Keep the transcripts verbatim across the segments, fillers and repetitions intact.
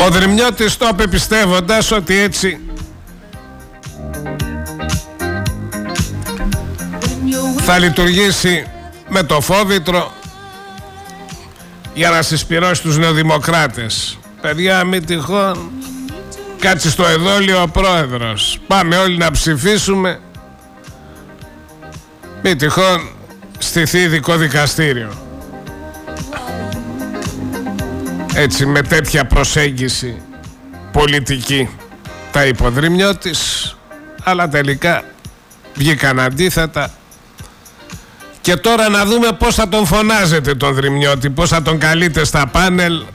Ο Δρυμιώτης το είπε πιστεύοντας ότι έτσι θα λειτουργήσει με το φόβητρο για να συσπυρώσει τους νεοδημοκράτες. Παιδιά, μη τυχόν κάτσει στο εδόλιο ο πρόεδρος, πάμε όλοι να ψηφίσουμε, μη τυχόν στηθεί ειδικό δικαστήριο. Έτσι, με τέτοια προσέγγιση πολιτική τα είπε ο Δρυμιώτης, αλλά τελικά βγήκαν αντίθετα. Και τώρα να δούμε πώς θα τον φωνάζετε τον Δρυμιώτη, πώς θα τον καλείτε στα πάνελ.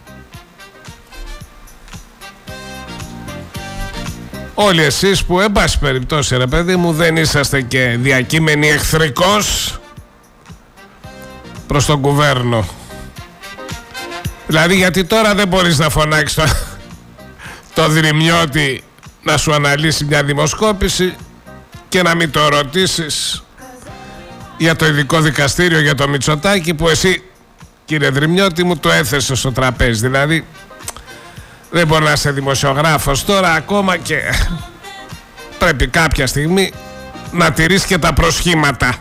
Όλοι εσείς που, εν πάση περιπτώσει ρε παιδί μου, δεν είσαστε και διακείμενοι εχθρικός προς τον κουβέρνο. Δηλαδή, γιατί τώρα δεν μπορείς να φωνάξεις το, το Δρυμιώτη να σου αναλύσει μια δημοσκόπηση και να μην το ρωτήσεις για το ειδικό δικαστήριο για το Μητσοτάκη, που εσύ, κύριε Δρυμιώτη μου, το έθεσες στο τραπέζι. Δηλαδή δεν μπορεί να είσαι δημοσιογράφος τώρα ακόμα και πρέπει κάποια στιγμή να τηρείς και τα προσχήματα.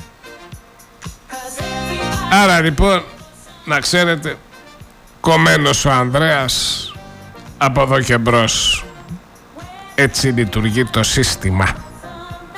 Άρα λοιπόν, να ξέρετε, κομμένος ο Ανδρέας από εδώ και μπρος. Έτσι λειτουργεί το σύστημα.